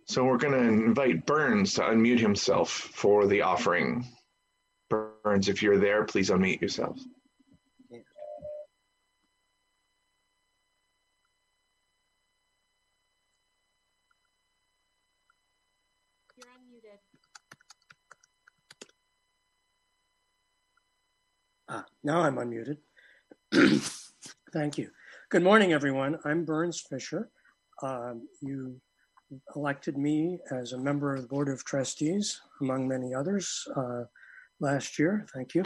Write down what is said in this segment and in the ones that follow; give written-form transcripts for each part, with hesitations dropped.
So we're going to invite Burns to unmute himself for the offering. Burns, if you're there, please unmute yourself. You're unmuted. Now I'm unmuted. Thank you. Good morning, everyone. I'm Burns Fisher. You elected me as a member of the Board of Trustees, among many others, last year. Thank you.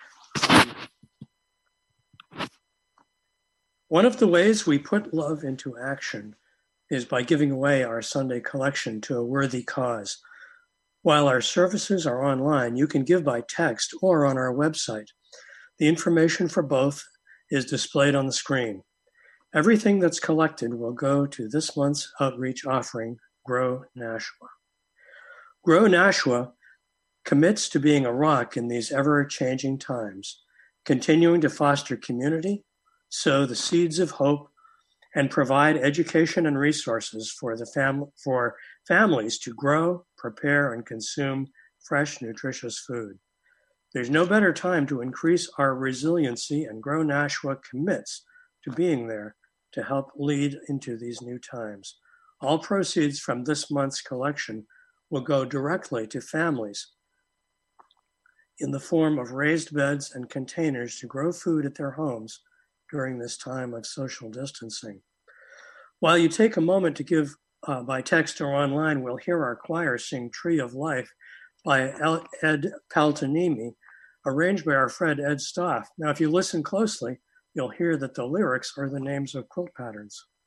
One of the ways we put love into action is by giving away our Sunday collection to a worthy cause. While our services are online, you can give by text or on our website. The information for both is displayed on the screen. Everything that's collected will go to this month's outreach offering, Grow Nashua. Grow Nashua commits to being a rock in these ever-changing times, continuing to foster community, sow the seeds of hope, and provide education and resources for families to grow, prepare, and consume fresh, nutritious food. There's no better time to increase our resiliency, and Grow Nashua commits to being there to help lead into these new times. All proceeds from this month's collection will go directly to families in the form of raised beds and containers to grow food at their homes during this time of social distancing. While you take a moment to give by text or online, we'll hear our choir sing Tree of Life by Ed Paltanimi, arranged by our friend Ed Stoff. Now, if you listen closely, you'll hear that the lyrics are the names of quilt patterns.